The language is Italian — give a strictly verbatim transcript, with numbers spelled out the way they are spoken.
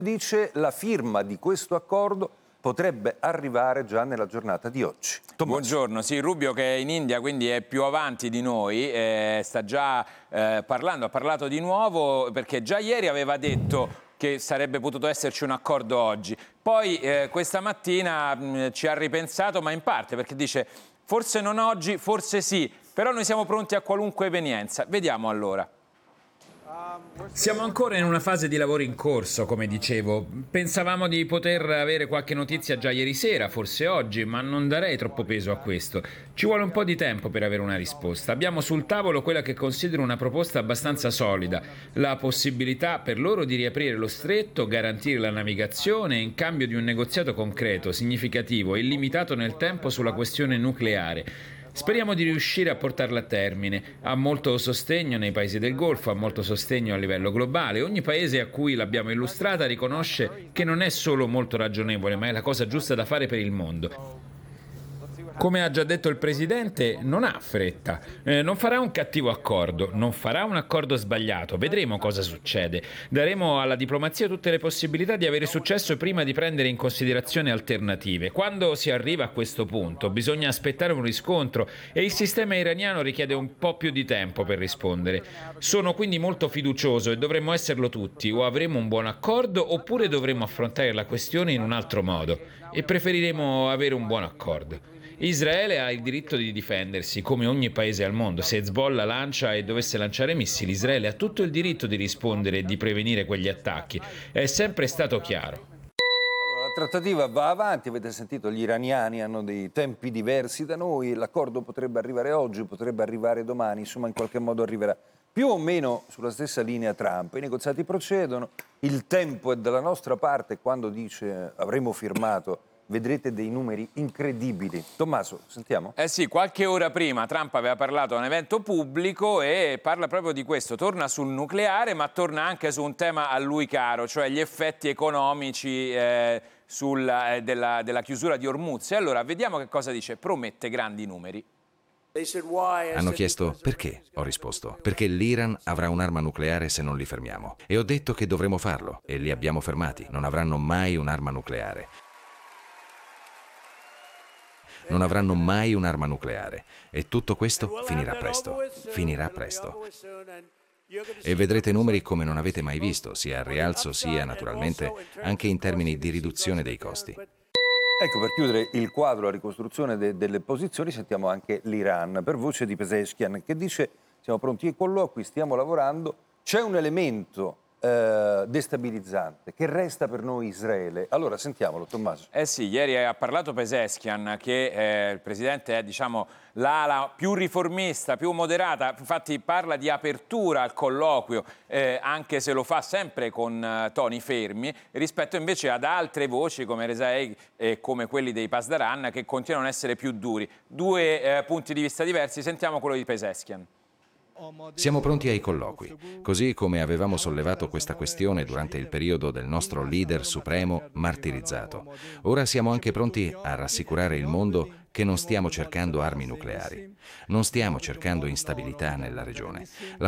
Dice la firma di questo accordo potrebbe arrivare già nella giornata di oggi. Tommaso. Buongiorno, sì, Rubio che è in India, quindi è più avanti di noi, eh, sta già eh, parlando, ha parlato di nuovo perché già ieri aveva detto che sarebbe potuto esserci un accordo oggi. Poi eh, questa mattina mh, ci ha ripensato, ma in parte, perché dice forse non oggi, forse sì, però noi siamo pronti a qualunque evenienza. Vediamo allora. Siamo ancora in una fase di lavoro in corso, come dicevo. Pensavamo di poter avere qualche notizia già ieri sera, forse oggi, ma non darei troppo peso a questo. Ci vuole un po' di tempo per avere una risposta. Abbiamo sul tavolo quella che considero una proposta abbastanza solida, la possibilità per loro di riaprire lo stretto, garantire la navigazione in cambio di un negoziato concreto, significativo e illimitato nel tempo sulla questione nucleare. Speriamo di riuscire a portarla a termine. Ha molto sostegno nei paesi del Golfo, ha molto sostegno a livello globale. Ogni paese a cui l'abbiamo illustrata riconosce che non è solo molto ragionevole, ma è la cosa giusta da fare per il mondo. Come ha già detto il Presidente, non ha fretta, eh, non farà un cattivo accordo, non farà un accordo sbagliato, vedremo cosa succede. Daremo alla diplomazia tutte le possibilità di avere successo prima di prendere in considerazione alternative. Quando si arriva a questo punto bisogna aspettare un riscontro e il sistema iraniano richiede un po' più di tempo per rispondere. Sono quindi molto fiducioso e dovremmo esserlo tutti, o avremo un buon accordo oppure dovremo affrontare la questione in un altro modo e preferiremo avere un buon accordo. Israele ha il diritto di difendersi, come ogni paese al mondo. Se Hezbollah lancia e dovesse lanciare missili, Israele ha tutto il diritto di rispondere e di prevenire quegli attacchi. È sempre stato chiaro. Allora, la trattativa va avanti, avete sentito, gli iraniani hanno dei tempi diversi da noi, l'accordo potrebbe arrivare oggi, potrebbe arrivare domani, insomma in qualche modo arriverà più o meno sulla stessa linea Trump. I negoziati procedono, il tempo è dalla nostra parte quando dice avremo firmato. Vedrete dei numeri incredibili. Tommaso, sentiamo? Eh sì, qualche ora prima Trump aveva parlato a un evento pubblico e parla proprio di questo. Torna sul nucleare, ma torna anche su un tema a lui caro, cioè gli effetti economici eh, sul, eh, della, della chiusura di Hormuz. E allora vediamo che cosa dice. Promette grandi numeri. Hanno chiesto perché, ho risposto, perché l'Iran avrà un'arma nucleare se non li fermiamo. E ho detto che dovremo farlo, e li abbiamo fermati. Non avranno mai un'arma nucleare. Non avranno mai un'arma nucleare e tutto questo finirà presto, finirà presto. E vedrete numeri come non avete mai visto, sia al rialzo sia naturalmente anche in termini di riduzione dei costi. Ecco, per chiudere il quadro, la ricostruzione de- delle posizioni, sentiamo anche l'Iran, per voce di Pezeshkian, che dice siamo pronti ai colloqui, stiamo lavorando, c'è un elemento Eh, destabilizzante che resta per noi Israele. Allora sentiamolo, Tommaso. Eh sì, ieri ha parlato Pezeshkian che eh, il presidente è diciamo l'ala più riformista, più moderata, infatti parla di apertura al colloquio, eh, anche se lo fa sempre con eh, toni fermi, rispetto invece ad altre voci come Rezaei e come quelli dei Pasdaran che continuano ad essere più duri. Due eh, punti di vista diversi, sentiamo quello di Pezeshkian. Siamo pronti ai colloqui, così come avevamo sollevato questa questione durante il periodo del nostro leader supremo martirizzato. Ora siamo anche pronti a rassicurare il mondo che non stiamo cercando armi nucleari, non stiamo cercando instabilità nella regione. La